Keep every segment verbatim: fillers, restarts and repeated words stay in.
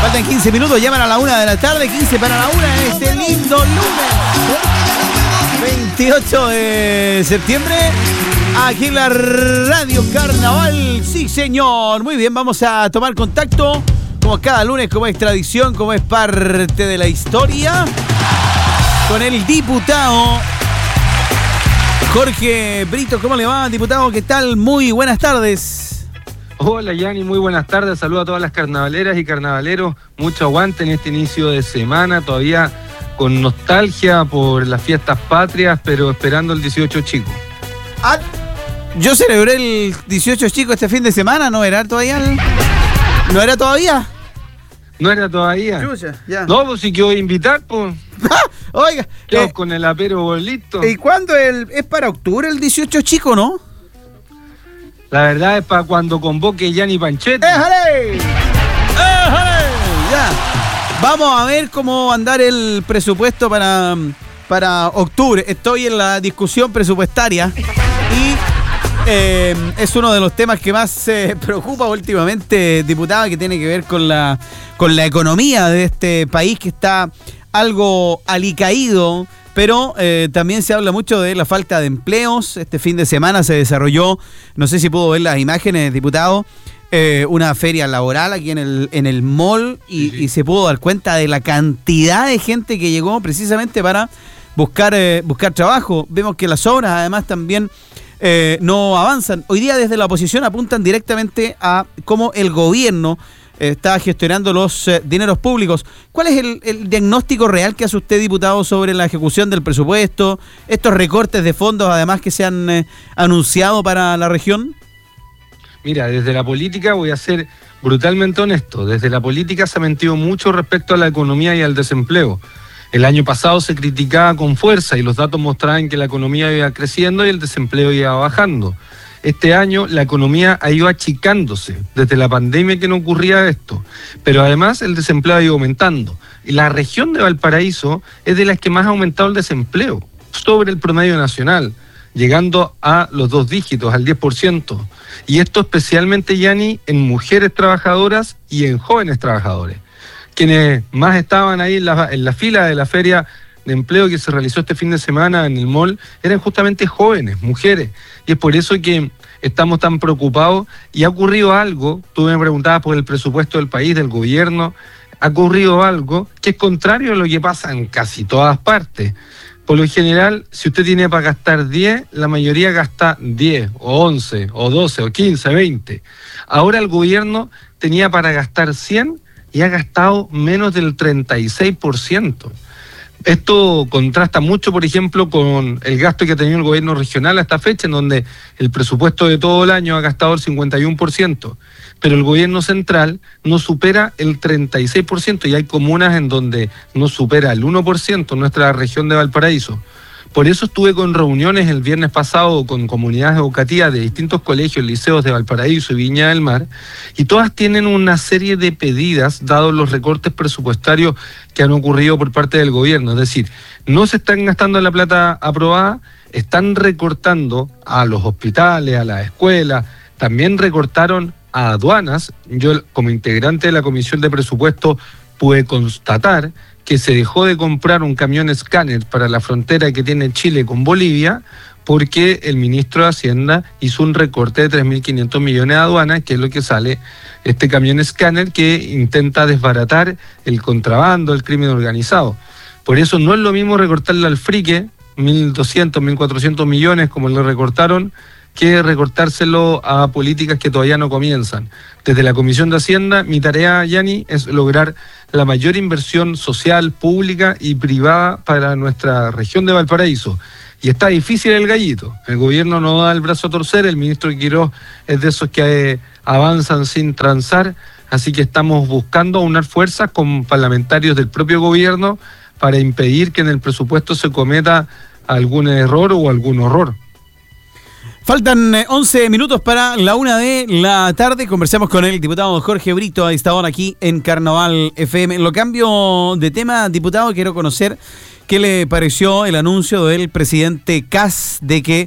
Faltan quince minutos, llaman a la una de la tarde, quince para la una, este lindo lunes. veintiocho de septiembre, aquí en la Radio Carnaval. Sí, señor. Muy bien, vamos a tomar contacto, como cada lunes, como es tradición, como es parte de la historia, con el diputado Jorge Brito. ¿Cómo le va, diputado? ¿Qué tal? Muy buenas tardes. Hola, Yanni, muy buenas tardes. Saludos a todas las carnavaleras y carnavaleros. Mucho aguante en este inicio de semana, todavía con nostalgia por las fiestas patrias, pero esperando el dieciocho chico. Ah, yo celebré el dieciocho chico este fin de semana, ¿no era todavía? El... ¿No era todavía? ¿No era todavía? Chucha, ya. No, pues sí que voy a invitar, pues. Oiga. Eh, con el apero listo. ¿Y cuándo? El, es para octubre el dieciocho chico, ¿no? La verdad es para cuando convoque Yanni Panchetti. ¡Éjale! ¡Éjale! Ya. Vamos a ver cómo va a andar el presupuesto para, para octubre. Estoy en la discusión presupuestaria y eh, es uno de los temas que más se eh, preocupa últimamente, diputada, que tiene que ver con la, con la economía de este país, que está algo alicaído. Pero eh, también se habla mucho de la falta de empleos. Este fin de semana se desarrolló, no sé si pudo ver las imágenes, diputado, eh, una feria laboral aquí en el, en el mall y, sí, sí. y se pudo dar cuenta de la cantidad de gente que llegó precisamente para buscar, eh, buscar trabajo. Vemos que las obras además también eh, no avanzan. Hoy día desde la oposición apuntan directamente a cómo el gobierno está gestionando los eh, dineros públicos. ¿Cuál es el, el diagnóstico real que hace usted, diputado, sobre la ejecución del presupuesto, estos recortes de fondos además que se han eh, anunciado para la región? Mira, desde la política voy a ser brutalmente honesto. Desde la política se ha mentido mucho respecto a la economía y al desempleo. El año pasado se criticaba con fuerza y los datos mostraban que la economía iba creciendo y el desempleo iba bajando. Este año la economía ha ido achicándose, desde la pandemia que no ocurría esto, pero además el desempleo ha ido aumentando. Y la región de Valparaíso es de las que más ha aumentado el desempleo, sobre el promedio nacional, llegando a los dos dígitos, al diez por ciento. Y esto especialmente, Yanni, en mujeres trabajadoras y en jóvenes trabajadores. Quienes más estaban ahí en la, en la fila de la feria de empleo que se realizó este fin de semana en el mall eran justamente jóvenes, mujeres, y es por eso que estamos tan preocupados. Y ha ocurrido algo, tú me preguntabas por el presupuesto del país, del gobierno, ha ocurrido algo que es contrario a lo que pasa en casi todas partes. Por lo general, si usted tiene para gastar diez, la mayoría gasta diez, o once, o doce, o quince, veinte. Ahora el gobierno tenía para gastar cien y ha gastado menos del treinta y seis por ciento. Esto contrasta mucho, por ejemplo, con el gasto que ha tenido el gobierno regional a esta fecha, en donde el presupuesto de todo el año ha gastado el cincuenta y uno por ciento, pero el gobierno central no supera el treinta y seis por ciento y hay comunas en donde no supera el uno por ciento en nuestra región de Valparaíso. Por eso estuve con reuniones el viernes pasado con comunidades educativas de distintos colegios, liceos de Valparaíso y Viña del Mar, y todas tienen una serie de pedidas, dados los recortes presupuestarios que han ocurrido por parte del gobierno. Es decir, no se están gastando la plata aprobada, están recortando a los hospitales, a las escuelas, también recortaron a aduanas. Yo, como integrante de la Comisión de Presupuesto, pude constatar que se dejó de comprar un camión escáner para la frontera que tiene Chile con Bolivia porque el ministro de Hacienda hizo un recorte de tres mil quinientos millones de aduanas, que es lo que sale este camión escáner que intenta desbaratar el contrabando, el crimen organizado. Por eso no es lo mismo recortarle al frique mil doscientos, mil cuatrocientos millones como le recortaron, que recortárselo a políticas que todavía no comienzan. Desde la Comisión de Hacienda, mi tarea, Yanni, es lograr la mayor inversión social, pública y privada para nuestra región de Valparaíso. Y está difícil el gallito. El gobierno no da el brazo a torcer, el ministro Quirós es de esos que eh, avanzan sin transar, así que estamos buscando unar fuerzas con parlamentarios del propio gobierno para impedir que en el presupuesto se cometa algún error o algún horror. Faltan once minutos para la una de la tarde. Conversamos con el diputado Jorge Brito a esta hora aquí en Carnaval F M. En lo cambio de tema, diputado, quiero conocer qué le pareció el anuncio del presidente Kast de que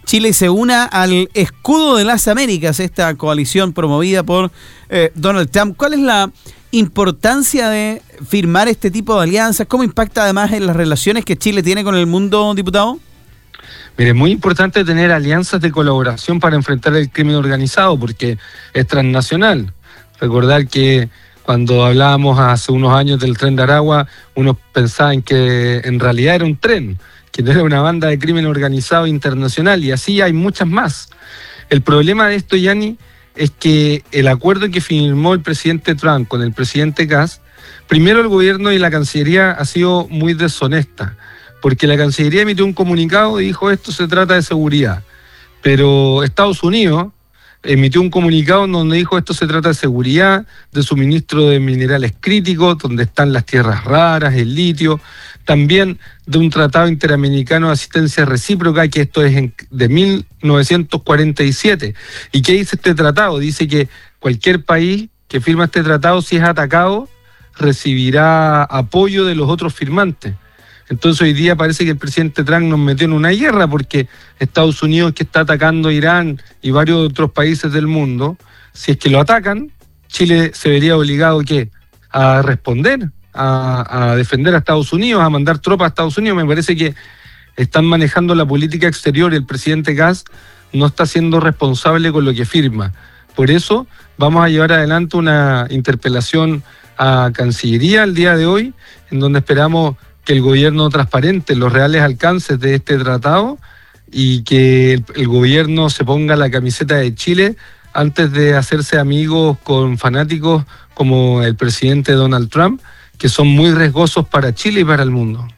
Chile se una al escudo de las Américas, esta coalición promovida por eh, Donald Trump. ¿Cuál es la importancia de firmar este tipo de alianzas? ¿Cómo impacta además en las relaciones que Chile tiene con el mundo, diputado? Mire, es muy importante tener alianzas de colaboración para enfrentar el crimen organizado, porque es transnacional. Recordar que cuando hablábamos hace unos años del tren de Aragua, unos pensaban que en realidad era un tren, que no era una banda de crimen organizado internacional, y así hay muchas más. El problema de esto, Yanni, es que el acuerdo que firmó el presidente Trump con el presidente Kass, primero el gobierno y la Cancillería ha sido muy deshonesta, porque la Cancillería emitió un comunicado y dijo esto se trata de seguridad, pero Estados Unidos emitió un comunicado en donde dijo esto se trata de seguridad, de suministro de minerales críticos, donde están las tierras raras, el litio, también de un tratado interamericano de asistencia recíproca, que esto es de mil novecientos cuarenta y siete. ¿Y qué dice este tratado? Dice que cualquier país que firma este tratado, si es atacado, recibirá apoyo de los otros firmantes. Entonces hoy día parece que el presidente Trump nos metió en una guerra, porque Estados Unidos, que está atacando a Irán y varios otros países del mundo, si es que lo atacan, Chile se vería obligado ¿qué? a responder, a, a defender a Estados Unidos, a mandar tropas a Estados Unidos. Me parece que están manejando la política exterior y el presidente Kass no está siendo responsable con lo que firma. Por eso vamos a llevar adelante una interpelación a Cancillería el día de hoy, en donde esperamos que el gobierno transparente los reales alcances de este tratado y que el, el gobierno se ponga la camiseta de Chile antes de hacerse amigos con fanáticos como el presidente Donald Trump, que son muy riesgosos para Chile y para el mundo.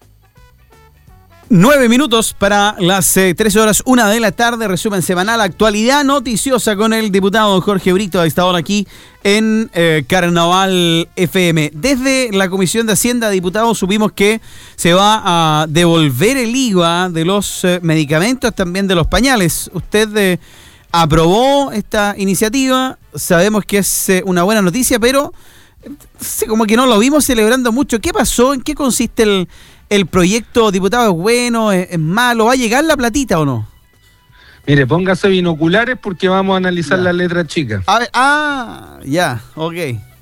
Nueve minutos para las eh, tres horas, una de la tarde, resumen semanal, actualidad noticiosa con el diputado Jorge Brito, a esta hora aquí en eh, Carnaval F M. Desde la Comisión de Hacienda, diputados, supimos que se va a devolver el I V A de los eh, medicamentos, también de los pañales. Usted eh, aprobó esta iniciativa, sabemos que es eh, una buena noticia, pero eh, como que no lo vimos celebrando mucho. ¿Qué pasó? ¿En qué consiste el... ¿El proyecto, diputado, es bueno, es, es malo? ¿Va a llegar la platita o no? Mire, póngase binoculares porque vamos a analizar ya la letra chica. A ver, ah, ya, ok.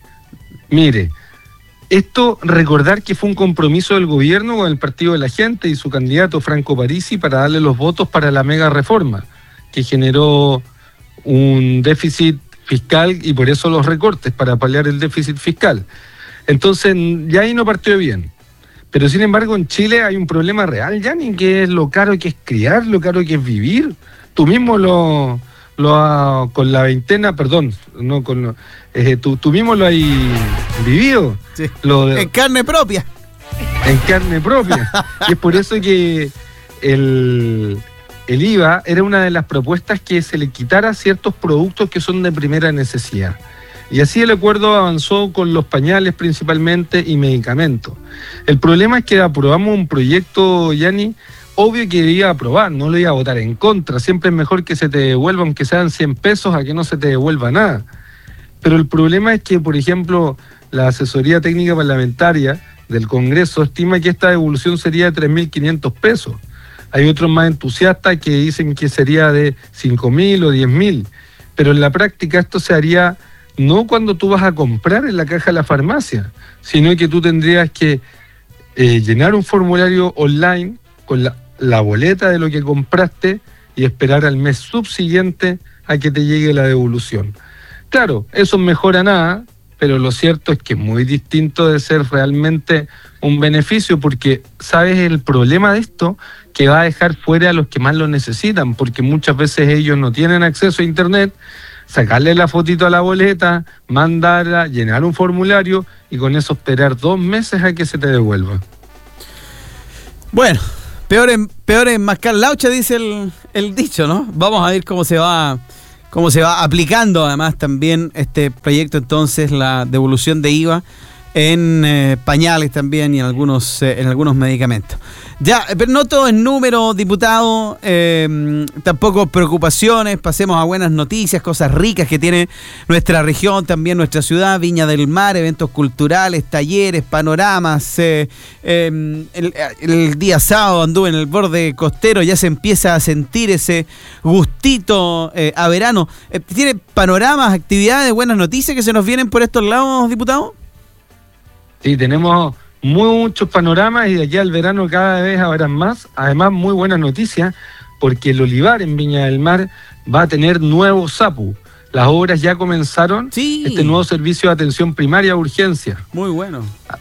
Mire, esto, recordar que fue un compromiso del gobierno con el Partido de la Gente y su candidato Franco Parisi para darle los votos para la mega reforma, que generó un déficit fiscal y por eso los recortes, para paliar el déficit fiscal. Entonces, ya ahí no partió bien. Pero sin embargo en Chile hay un problema real, Yanni, que es lo caro que es criar, lo caro que es vivir. Tú mismo lo, lo con la veintena, perdón, no con eh, tú, tú mismo lo has vivido. Sí. Lo de, en carne propia. En carne propia. Y es por eso que el, el I V A era una de las propuestas que se le quitara ciertos productos que son de primera necesidad. Y así el acuerdo avanzó con los pañales principalmente y medicamentos. El problema es que aprobamos un proyecto, Yanni, obvio que iba a aprobar, no lo iba a votar en contra. Siempre es mejor que se te devuelva, aunque sean cien pesos, a que no se te devuelva nada. Pero el problema es que, por ejemplo, la asesoría técnica parlamentaria del Congreso estima que esta devolución sería de tres mil quinientos pesos. Hay otros más entusiastas que dicen que sería de cinco mil o diez mil. Pero en la práctica esto se haría no cuando tú vas a comprar en la caja de la farmacia, sino que tú tendrías que eh, llenar un formulario online con la, la boleta de lo que compraste y esperar al mes subsiguiente a que te llegue la devolución. Claro, eso no mejora nada, pero lo cierto es que es muy distinto de ser realmente un beneficio, porque ¿sabes el problema de esto? Que va a dejar fuera a los que más lo necesitan, porque muchas veces ellos no tienen acceso a internet. Sacarle la fotito a la boleta, mandarla, llenar un formulario y con eso esperar dos meses a que se te devuelva. Bueno, peor en, peor en mascar laucha, dice el, el dicho, ¿no? Vamos a ver cómo se va cómo se va aplicando además también este proyecto, entonces, la devolución de I V A en eh, pañales también y en algunos, eh, en algunos medicamentos. Ya, pero no todo es número, diputado, eh, tampoco preocupaciones, pasemos a buenas noticias, cosas ricas que tiene nuestra región, también nuestra ciudad, Viña del Mar, eventos culturales, talleres, panoramas. Eh, eh, el, el día sábado anduve en el borde costero, ya se empieza a sentir ese gustito eh, a verano. Eh, ¿Tiene panoramas, actividades, buenas noticias que se nos vienen por estos lados, diputado? Sí, tenemos muchos panoramas y de aquí al verano cada vez habrán más. Además, muy buenas noticias, porque el olivar en Viña del Mar va a tener nuevo SAPU. Las obras ya comenzaron. Sí. Este nuevo servicio de atención primaria de urgencia. Muy bueno.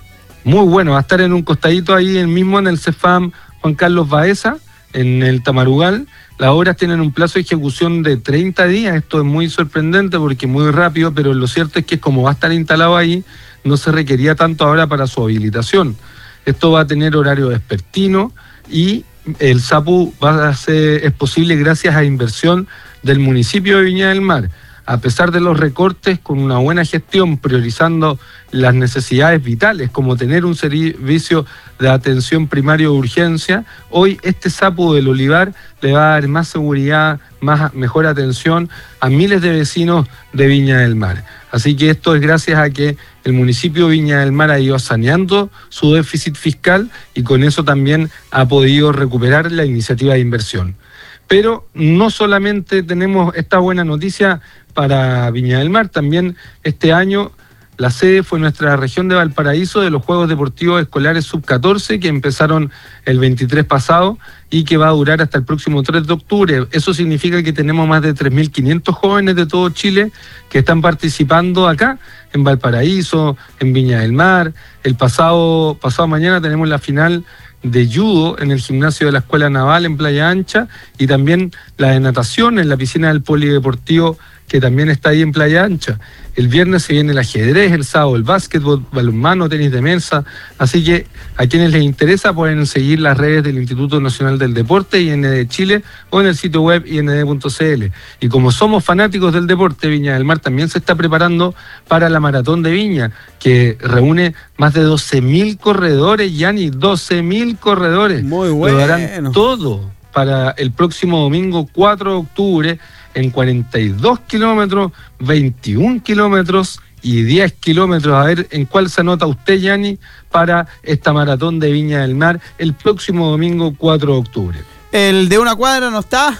Muy bueno, va a estar en un costadito ahí mismo en el CEFAM Juan Carlos Baeza, en el Tamarugal. Las obras tienen un plazo de ejecución de treinta días. Esto es muy sorprendente porque es muy rápido, pero lo cierto es que como va a estar instalado ahí, no se requería tanto ahora para su habilitación. Esto va a tener horario vespertino y el SAPU va a ser, es posible gracias a inversión del municipio de Viña del Mar. A pesar de los recortes, con una buena gestión, priorizando las necesidades vitales, como tener un servicio de atención primaria de urgencia, hoy este SAPU del Olivar le va a dar más seguridad, más, mejor atención a miles de vecinos de Viña del Mar. Así que esto es gracias a que el municipio de Viña del Mar ha ido saneando su déficit fiscal y con eso también ha podido recuperar la iniciativa de inversión. Pero no solamente tenemos esta buena noticia para Viña del Mar, también este año la sede fue nuestra región de Valparaíso de los Juegos Deportivos Escolares sub catorce, que empezaron el veintitrés pasado y que va a durar hasta el próximo tres de octubre. Eso significa que tenemos más de tres mil quinientos jóvenes de todo Chile que están participando acá, en Valparaíso, en Viña del Mar. El pasado, pasado mañana tenemos la final de judo en el gimnasio de la Escuela Naval en Playa Ancha y también la de natación en la piscina del Polideportivo, que también está ahí en Playa Ancha. El viernes se viene el ajedrez, el sábado el básquetbol, balonmano, tenis de mesa. Así que a quienes les interesa pueden seguir las redes del Instituto Nacional del Deporte, I N D Chile, o en el sitio web i n d punto c l. Y como somos fanáticos del deporte, Viña del Mar también se está preparando para la Maratón de Viña, que reúne más de doce mil corredores, Yanni, doce mil corredores. Muy bueno. Lo darán todo para el próximo domingo cuatro de octubre, en cuarenta y dos kilómetros, veintiún kilómetros y diez kilómetros. A ver en cuál se anota usted, Yanni, para esta maratón de Viña del Mar el próximo domingo cuatro de octubre. ¿El de una cuadra no está?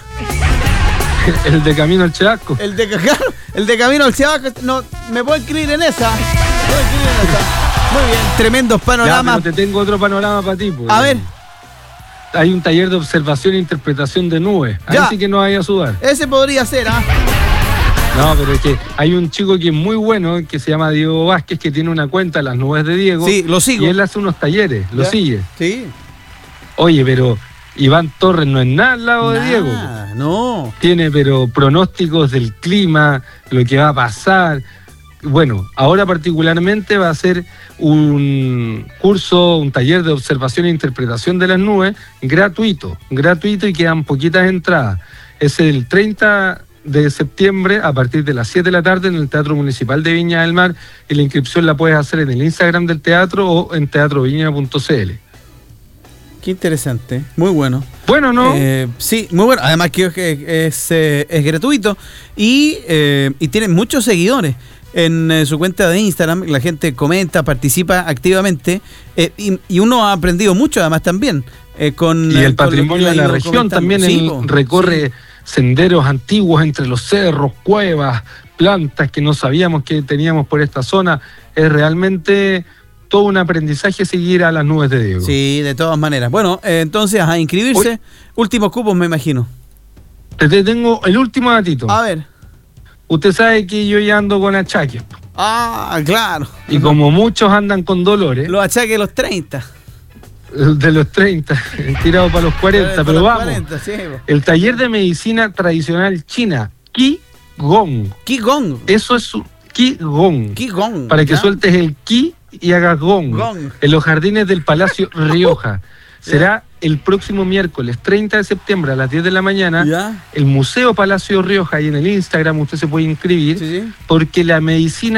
El de Camino al Chevasco. El de, claro, el de Camino al Chevasco, no, me puedo inscribir en esa. Me puedo inscribir en esa. Muy bien, tremendos panoramas. Ya, pero te tengo otro panorama para ti. Pues. A ver. Hay un taller de observación e interpretación de nubes. Ahí ya. Sí que no vaya a sudar. Ese podría ser, ¿ah? ¿eh? No, pero es que hay un chico que es muy bueno, que se llama Diego Vázquez, que tiene una cuenta, Las Nubes de Diego. Sí, lo sigo. Y él hace unos talleres, lo ¿Ya? sigue. Sí. Oye, pero Iván Torres no es nada al lado Nada, de Diego. no. Tiene, pero pronósticos del clima, lo que va a pasar. Bueno, ahora particularmente va a ser un curso, un taller de observación e interpretación de las nubes gratuito, gratuito y quedan poquitas entradas. Es el treinta de septiembre a partir de las siete de la tarde en el Teatro Municipal de Viña del Mar y la inscripción la puedes hacer en el Instagram del teatro o en teatro viña punto c l. Qué interesante, muy bueno. Bueno, ¿no? Eh, sí, muy bueno. Además que es, eh, es gratuito y, eh, y tiene muchos seguidores. En eh, su cuenta de Instagram la gente comenta, participa activamente eh, y, y uno ha aprendido mucho además también. Eh, con, y el con patrimonio de la región también sí, él po, recorre sí. senderos antiguos entre los cerros, cuevas, plantas que no sabíamos que teníamos por esta zona. Es realmente todo un aprendizaje seguir a Las Nubes de Diego. Sí, de todas maneras. Bueno, eh, entonces a inscribirse. Uy. Últimos cupos, me imagino. Te tengo el último datito. A ver. Usted sabe que yo ya ando con achaques. Ah, claro. Y como muchos andan con dolores. Los achaques de los treinta. De los treinta, tirado para los cuarenta, pero, pero vamos. cuarenta, sí. El taller de medicina tradicional china, Qigong. Qigong. Eso es su Qigong. Qigong. Para que ¿ya? sueltes el Qi y hagas gong. Gong. En los jardines del Palacio Rioja. Será el próximo miércoles treinta de septiembre a las diez de la mañana. ¿Ya? El Museo Palacio Rioja, y en el Instagram usted se puede inscribir, sí, sí. porque la medicina